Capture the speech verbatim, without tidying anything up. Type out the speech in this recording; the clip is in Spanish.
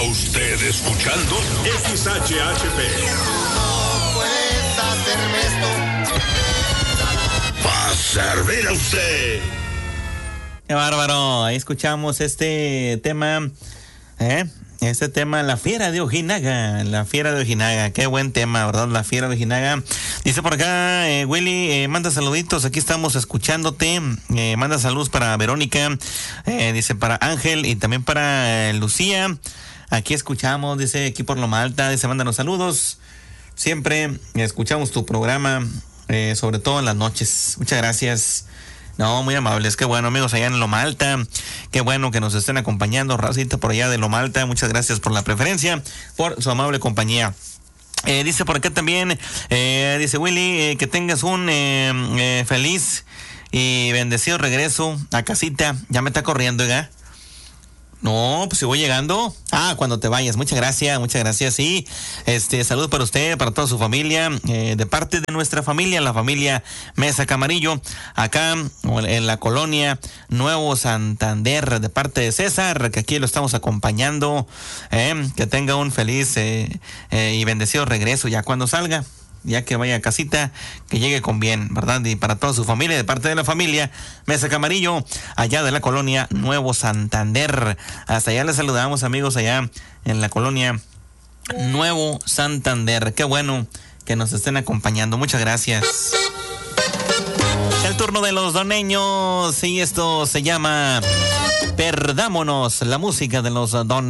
usted escuchando X H H P. No puedes hacerme esto. Va a servir a usted. Qué bárbaro. Ahí escuchamos este tema, ¿eh? Este tema, La Fiera de Ojinaga, La Fiera de Ojinaga, qué buen tema, ¿verdad? La Fiera de Ojinaga. Dice por acá, eh, Willy, eh, manda saluditos, aquí estamos escuchándote, eh, manda saludos para Verónica, eh, dice para Ángel y también para eh, Lucía. Aquí escuchamos, dice, aquí por Loma Alta, dice, mándanos saludos. Siempre escuchamos tu programa, eh, sobre todo en las noches. Muchas gracias. No, muy amables, qué bueno, amigos allá en Loma Alta, qué bueno que nos estén acompañando, racita por allá de Loma Alta, muchas gracias por la preferencia, por su amable compañía. Eh, dice por acá también, eh, dice Willy, eh, que tengas un eh, eh, feliz y bendecido regreso a casita. Ya me está corriendo, ¿eh? No, pues si voy llegando. Ah, cuando te vayas. Muchas gracias, muchas gracias. Sí, este, saludos para usted, para toda su familia, eh, de parte de nuestra familia, la familia Mesa Camarillo, acá en la colonia Nuevo Santander, de parte de César, que aquí lo estamos acompañando. Eh, que tenga un feliz eh, eh, y bendecido regreso ya cuando salga. Ya que vaya a casita, que llegue con bien, ¿verdad? Y para toda su familia, de parte de la familia Mesa Camarillo, allá de la colonia Nuevo Santander. Hasta allá les saludamos, amigos, allá en la colonia Nuevo Santander. Qué bueno que nos estén acompañando. Muchas gracias. El turno de los doneños, y esto se llama Perdámonos, la música de los doneños.